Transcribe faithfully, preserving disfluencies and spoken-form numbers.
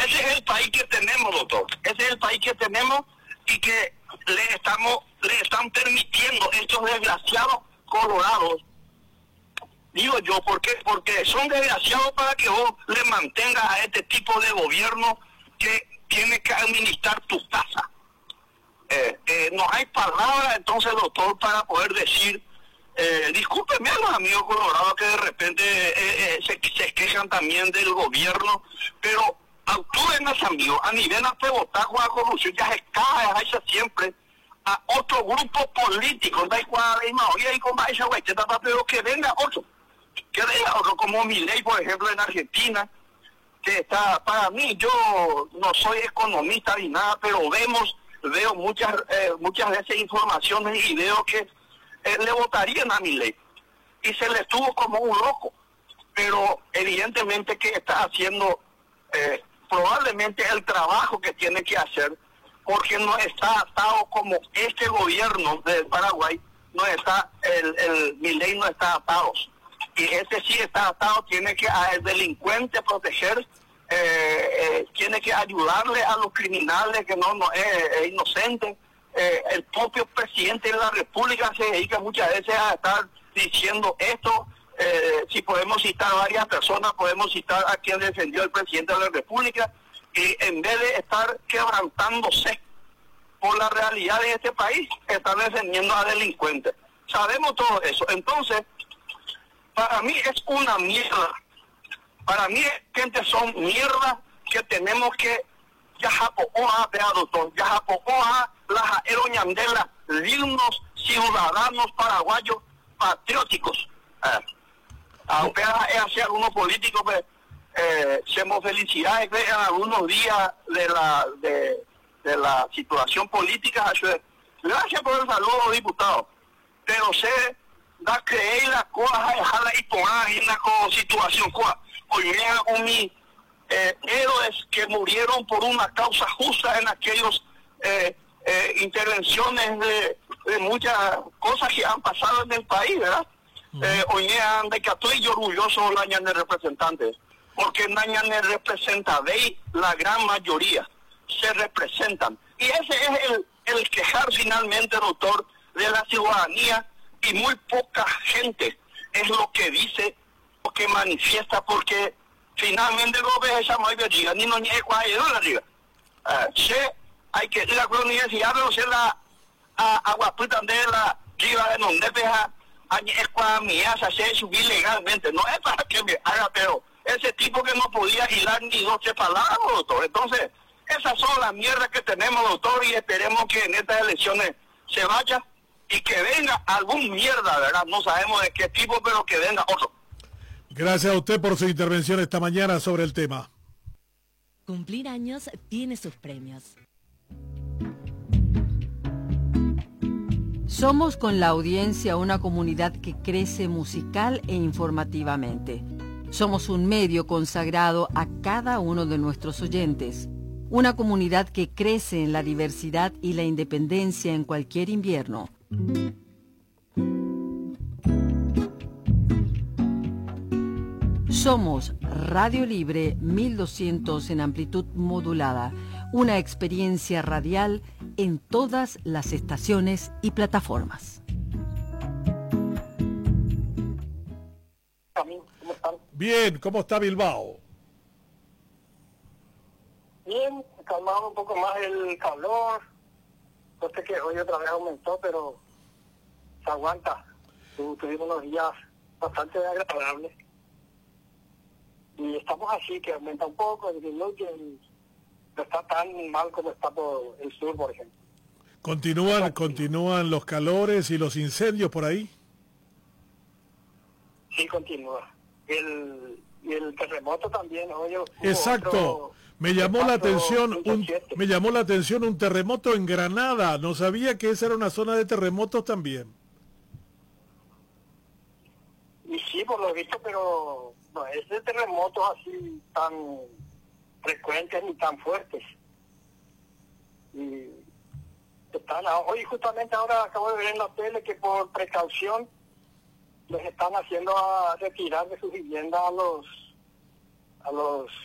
ese es el país que tenemos, doctor. Ese es el país que tenemos y que le estamos, le están permitiendo estos desgraciados colorados. Digo yo, ¿por qué? Porque son desgraciados para que vos le mantengas a este tipo de gobierno que tiene que administrar tu casa. Eh, eh, no hay palabras entonces, doctor, para poder decir, eh, discúlpeme a los amigos colorados que de repente eh, eh, se, se quejan también del gobierno, pero actúen los amigos, a nivel de votar con la corrupción, ya se cae, ya siempre a otro grupo político, da igual, y con esa pero que venga otro, que venga otro, como Milei, por ejemplo, en Argentina, que está, para mí, yo no soy economista ni nada, pero vemos, veo muchas eh, muchas veces informaciones y veo que eh, le votarían a Milei, y se le estuvo como un loco, pero evidentemente que está haciendo eh, probablemente el trabajo que tiene que hacer, porque no está atado como este gobierno del Paraguay, no está, el, el Milei no está atado, y este sí está atado, tiene que al delincuente proteger, eh, eh, tiene que ayudarle a los criminales que no, no es, es inocente. Eh, el propio presidente de la República se dedica muchas veces a estar diciendo esto. Eh, si podemos citar varias personas, podemos citar a quien defendió el presidente de la República, y en vez de estar quebrantándose por la realidad de este país, están defendiendo a delincuentes. Sabemos todo eso. Entonces, para mí es una mierda. Para mí, gente, son mierdas que tenemos que ya japocoa, vea, doctor, ya japocoa, las aeroñandelas, dignos ciudadanos paraguayos patrióticos. Eh, aunque hace algunos políticos, pues, eh, seamos felicidades, en algunos días de la de, de la situación política. Gracias por el saludo, diputado. Pero se da creer las cosas, dejarla y tomar en la situación. Hoy vean un mi eh, héroes que murieron por una causa justa en aquellos eh, eh, intervenciones de, de muchas cosas que han pasado en el país, ¿verdad? Uh-huh. Eh, hoy de que estoy orgulloso de la ñane representantes, porque la ñane representa, veis, la gran mayoría se representan. Y ese es el, el quejar finalmente, doctor, de la ciudadanía, y muy poca gente es lo que dice, lo que manifiesta, porque finalmente lo que esa muy diga ni no ni es cuál es la diga. Se hay que ir a la universidad, pero se la agua puta de la diga de donde deja a ni es cuál mi asa se subir legalmente, no es para que me haga, pero ese tipo que no podía hilar ni doce palabras, doctor. Entonces, esas son las mierdas que tenemos, doctor, y esperemos que en estas elecciones se vaya y que venga algún mierda, ¿verdad? No sabemos de qué tipo, pero que venga otro. Gracias a usted por su intervención esta mañana sobre el tema. Cumplir años tiene sus premios. Somos con la audiencia una comunidad que crece musical e informativamente. Somos un medio consagrado a cada uno de nuestros oyentes. Una comunidad que crece en la diversidad y la independencia en cualquier invierno. Somos Radio Libre mil doscientos en amplitud modulada, una experiencia radial en todas las estaciones y plataformas. ¿Cómo están? Bien, ¿cómo está Bilbao? Bien, calmado un poco más el calor. No sé que hoy otra vez aumentó, pero se aguanta. Tu, tuvimos unos días bastante agradables. Y estamos así, que aumenta un poco, disminuye, y no está tan mal como está por el sur, por ejemplo. ¿Continúan, continúan los calores y los incendios por ahí? Sí, continúa. El, y el terremoto también, oye. Exacto. Otro, me llamó la atención un, me llamó la atención un terremoto en Granada. No sabía que esa era una zona de terremotos también. Y sí, por lo visto, pero no es de terremotos así tan frecuentes ni tan fuertes. Y están, hoy justamente ahora acabo de ver en la tele que por precaución les están haciendo a retirar de su vivienda a los a los